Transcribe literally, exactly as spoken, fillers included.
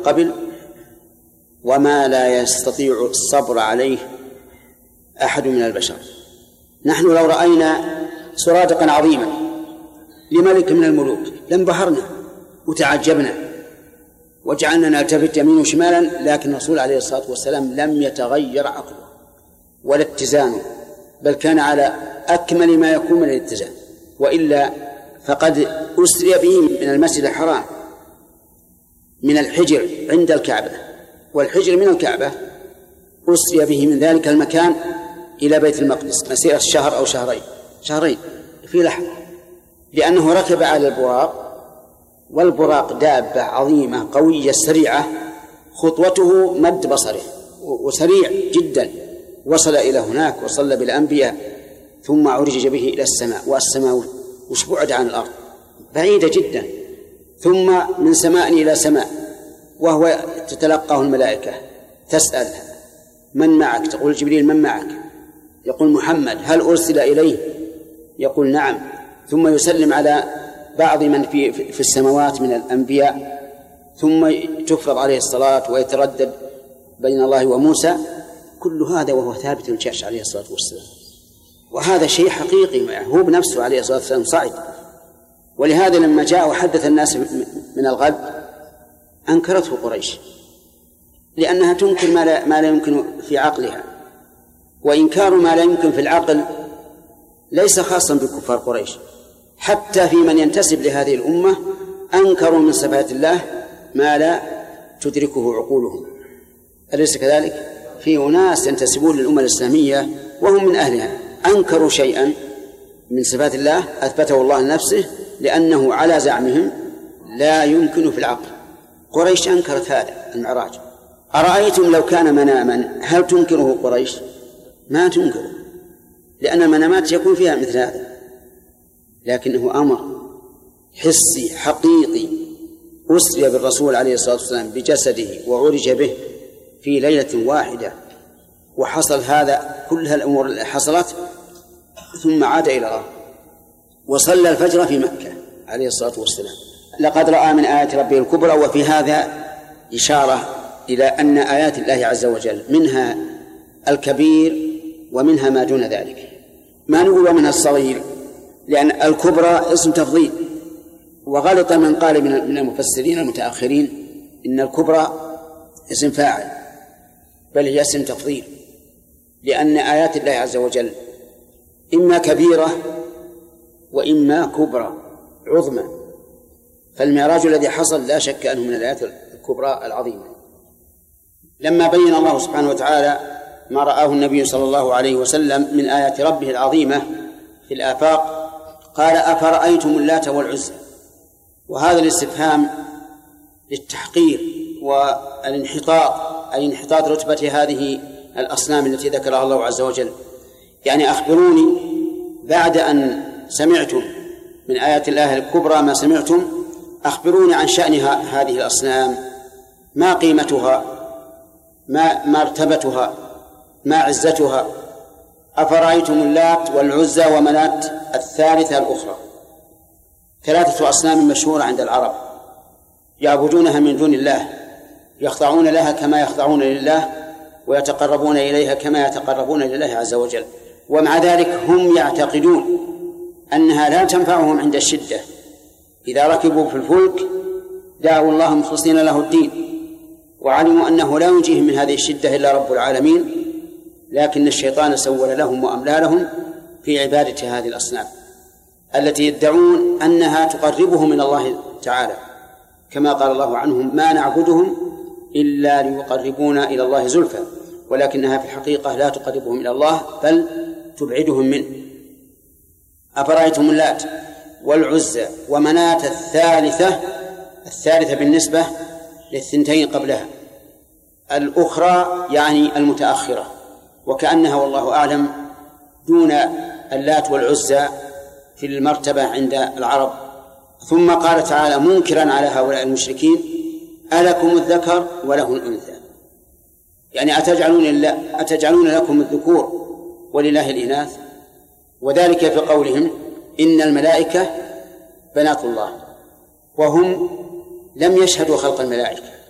قبل وما لا يستطيع الصبر عليه أحد من البشر. نحن لو رأينا سرادقا عظيما لملك من الملوك لانبهرنا وتعجبنا وجعلنا نلتفت يمين وشمالا، لكن الرسول عليه الصلاة والسلام لم يتغير عقله ولا اتزانه، بل كان على أكمل ما يكون من الاتزان. وإلا فقد أسري به من المسجد الحرام من الحجر عند الكعبة، والحجر من الكعبة أسري به من ذلك المكان إلى بيت المقدس مسيرة شهر أو شهرين شهرين في لحظة، لأنه ركب على البراق، والبراق دابة عظيمة قوية سريعة خطوته مد بصره وسريع جدا، وصل إلى هناك وصلى بالأنبياء ثم عرج به إلى السماء، والسماء وش بعد عن الأرض بعيدة جدا، ثم من سماء إلى سماء، وهو تتلقاه الملائكة تسأل من معك؟ تقول جبريل من معك؟ يقول محمد. هل أرسل إليه؟ يقول نعم. ثم يسلم على بعض من في, في السماوات من الأنبياء، ثم تفرض عليه الصلاة ويتردد بين الله وموسى. كل هذا وهو ثابت الجيش عليه الصلاة والسلام، وهذا شيء حقيقي، هو بنفسه عليه الصلاة والسلام صعد. ولهذا لما جاء وحدث الناس من الغد أنكرته قريش، لأنها تنكر ما لا, ما لا يمكن في عقلها، وإنكار ما لا يمكن في العقل ليس خاصا بكفار قريش، حتى في من ينتسب لهذه الأمة أنكروا من صفات الله ما لا تدركه عقولهم. أليس كذلك؟ في أناس ينتسبون للأمة الإسلامية وهم من أهلها أنكروا شيئا من صفات الله أثبته الله لنفسه لأنه على زعمهم لا يمكن في العقل. قريش أنكرت هذا المعراج. أرأيتم لو كان مناما هل تنكره قريش؟ ما تنكره، لأن المنامات يكون فيها مثل هذا، لكنه أمر حسي حقيقي أسري بالرسول عليه الصلاة والسلام بجسده وعرج به في ليلة واحدة، وحصل هذا كل هالأمور اللي حصلت، ثم عاد إلى الله وصلى الفجر في مكة عليه الصلاة والسلام. لقد رأى من آيات ربه الكبرى. وفي هذا إشارة إلى أن آيات الله عز وجل منها الكبير ومنها ما دون ذلك، ما نقول منها الصغير، لأن الكبرى اسم تفضيل، وغلط من قال من المفسرين المتأخرين إن الكبرى اسم فاعل، بل هي اسم تفضيل، لأن آيات الله عز وجل إما كبيرة وإما كبرى عظمى، فالمعراج الذي حصل لا شك أنه من الآيات الكبرى العظيمة. لما بين الله سبحانه وتعالى ما رآه النبي صلى الله عليه وسلم من آيات ربه العظيمة في الآفاق قال أفرأيتم اللات والعزى، وهذا الاستفهام للتحقير والانحطاط، أي انحطاط رتبة هذه الأصنام التي ذكرها الله عز وجل. يعني أخبروني بعد أن سمعتم من آيات الله الكبرى ما سمعتم، أخبروني عن شأن هذه الأصنام، ما قيمتها، ما مرتبتها، ما عزتها. أفرأيتم اللات والعزى ومنات الثالثة الأخرى، ثلاثة أصنام مشهورة عند العرب يعبدونها من دون الله، يخضعون لها كما يخضعون لله، ويتقربون إليها كما يتقربون لله عز وجل، ومع ذلك هم يعتقدون أنها لا تنفعهم عند الشدة. إذا ركبوا في الفلك دعوا الله مخلصين له الدين، وعلموا أنه لا ينجيهم من هذه الشدة إلا رب العالمين، لكن الشيطان سول لهم وأملى لهم في عبادة هذه الأصنام التي يدعون أنها تقربهم من الله تعالى، كما قال الله عنهم ما نعبدهم إلا ليقربونا إلى الله زلفى، ولكنها في الحقيقة لا تقربهم إلى الله بل تبعدهم منه. أفرأيتم اللات والعزى ومناة الثالثة، الثالثة بالنسبة للثنتين قبلها، الأخرى يعني المتأخرة، وكأنها والله أعلم دون اللات والعزى في المرتبة عند العرب. ثم قال تعالى منكرا على هؤلاء المشركين ألكم الذكر وله الأنثى، يعني أتجعلون, أتجعلون لكم الذكور ولله الإناث، وذلك في قولهم إن الملائكة بنات الله، وهم لم يشهدوا خلق الملائكة،